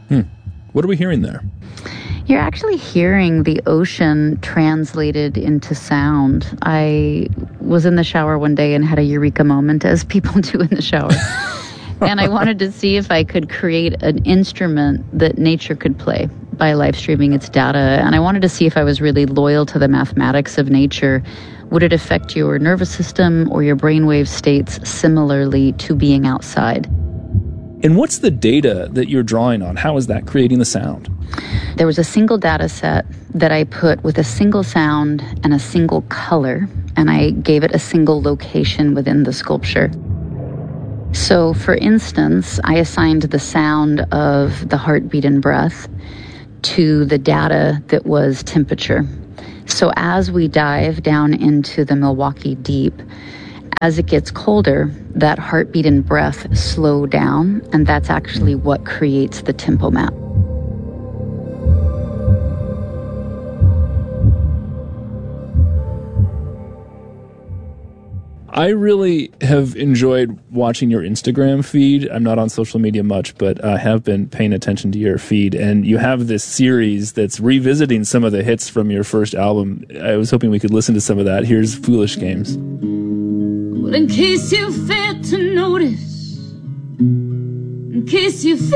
What are we hearing there? You're actually hearing the ocean translated into sound. I was in the shower one day and had a eureka moment, as people do in the shower. And I wanted to see if I could create an instrument that nature could play by live streaming its data. And I wanted to see if I was really loyal to the mathematics of nature. Would it affect your nervous system or your brainwave states similarly to being outside? And what's the data that you're drawing on? How is that creating the sound? There was a single data set that I put with a single sound and a single color, and I gave it a single location within the sculpture. So, for instance, I assigned the sound of the heartbeat and breath to the data that was temperature. So as we dive down into the Milwaukee Deep, as it gets colder, that heartbeat and breath slow down, and that's actually what creates the tempo map. I really have enjoyed watching your Instagram feed. I'm not on social media much, but I have been paying attention to your feed. And you have this series that's revisiting some of the hits from your first album. I was hoping we could listen to some of that. Here's Foolish Games. Well, in case you failed to notice, in case you